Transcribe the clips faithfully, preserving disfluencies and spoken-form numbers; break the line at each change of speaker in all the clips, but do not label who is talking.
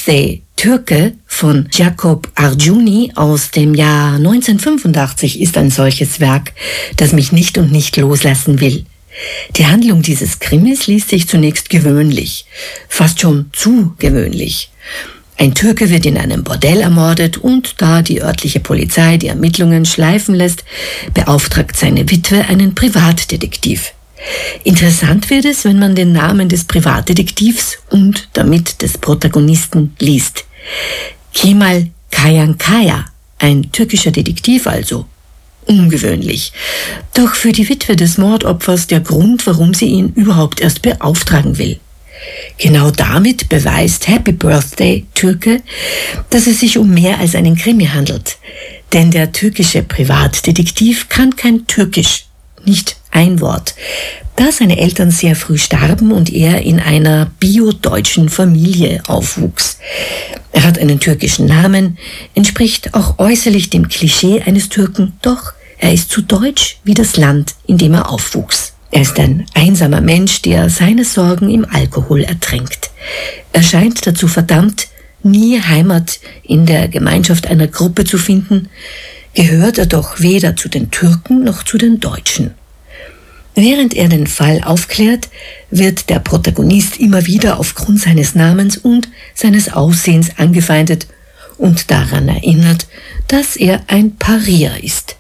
Birthday Türke von Jacob Arjuni aus dem Jahr neunzehnhundertfünfundachtzig ist ein solches Werk, das mich nicht und nicht loslassen will. Die Handlung dieses Krimis liest sich zunächst gewöhnlich, fast schon zu gewöhnlich. Ein Türke wird in einem Bordell ermordet und da die örtliche Polizei die Ermittlungen schleifen lässt, beauftragt seine Witwe einen Privatdetektiv. Interessant wird es, wenn man den Namen des Privatdetektivs und damit des Protagonisten liest. Kemal Kayankaya, ein türkischer Detektiv also. Ungewöhnlich. Doch für die Witwe des Mordopfers der Grund, warum sie ihn überhaupt erst beauftragen will. Genau damit beweist Happy Birthday Türke, dass es sich um mehr als einen Krimi handelt. Denn der türkische Privatdetektiv kann kein Türkisch, nicht ein Wort, da seine Eltern sehr früh starben und er in einer bio-deutschen Familie aufwuchs. Er hat einen türkischen Namen, entspricht auch äußerlich dem Klischee eines Türken, doch er ist so deutsch wie das Land, in dem er aufwuchs. Er ist ein einsamer Mensch, der seine Sorgen im Alkohol ertränkt. Er scheint dazu verdammt, nie Heimat in der Gemeinschaft einer Gruppe zu finden, gehört er doch weder zu den Türken noch zu den Deutschen. Während er den Fall aufklärt, wird der Protagonist immer wieder aufgrund seines Namens und seines Aussehens angefeindet und daran erinnert, dass er ein Parier ist.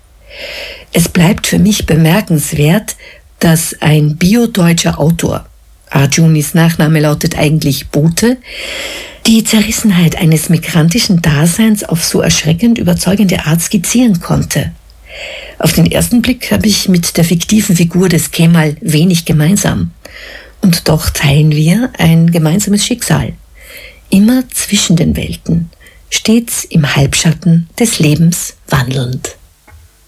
Es bleibt für mich bemerkenswert, dass ein bio-deutscher Autor, Arjunis Nachname lautet eigentlich Bote, die Zerrissenheit eines migrantischen Daseins auf so erschreckend überzeugende Art skizzieren konnte. Auf den ersten Blick habe ich mit der fiktiven Figur des Kemal wenig gemeinsam. Und doch teilen wir ein gemeinsames Schicksal. Immer zwischen den Welten, stets im Halbschatten des Lebens wandelnd.